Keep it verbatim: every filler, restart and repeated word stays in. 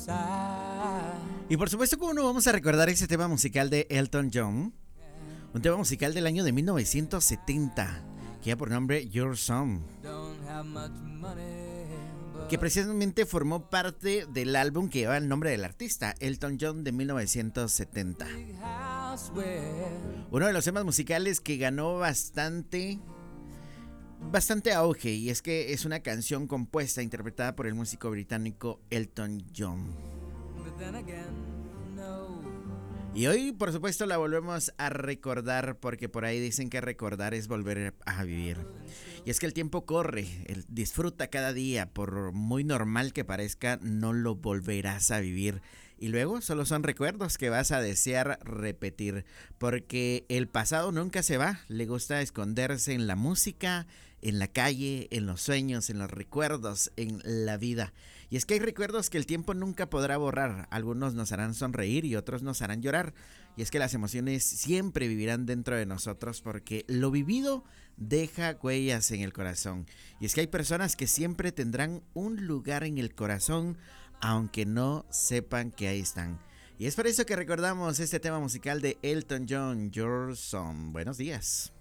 Y por supuesto, ¿cómo no vamos a recordar ese tema musical de Elton John? Un tema musical del año de mil novecientos setenta, que lleva por nombre Your Song, que precisamente formó parte del álbum que lleva el nombre del artista, Elton John, de mil novecientos setenta. Uno de los temas musicales que ganó bastante, bastante auge, y es que es una canción compuesta e interpretada por el músico británico Elton John. Y hoy, por supuesto, la volvemos a recordar, porque por ahí dicen que recordar es volver a vivir. Y es que el tiempo corre, el, disfruta cada día, por muy normal que parezca, no lo volverás a vivir. Y luego solo son recuerdos que vas a desear repetir, porque el pasado nunca se va, le gusta esconderse en la música, en la calle, en los sueños, en los recuerdos, en la vida. Y es que hay recuerdos que el tiempo nunca podrá borrar, algunos nos harán sonreír y otros nos harán llorar. Y es que las emociones siempre vivirán dentro de nosotros, porque lo vivido deja huellas en el corazón. Y es que hay personas que siempre tendrán un lugar en el corazón, aunque no sepan que ahí están. Y es por eso que recordamos este tema musical de Elton John, Your Song. Buenos días.